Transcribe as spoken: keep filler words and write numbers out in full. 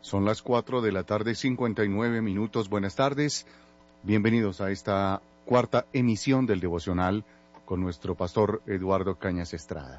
Son las cuatro de la tarde, cincuenta y nueve minutos. Buenas tardes. Bienvenidos a esta cuarta emisión del devocional con nuestro pastor Eduardo Cañas Estrada.